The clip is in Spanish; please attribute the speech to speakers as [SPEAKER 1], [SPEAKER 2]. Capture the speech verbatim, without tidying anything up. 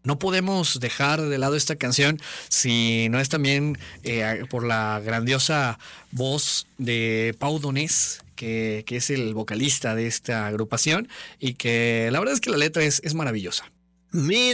[SPEAKER 1] no podemos dejar de lado esta canción si no es también eh, por la grandiosa voz de Pau Donés, que, que es el vocalista de esta agrupación y que la verdad es que la letra es, es maravillosa.
[SPEAKER 2] Mira.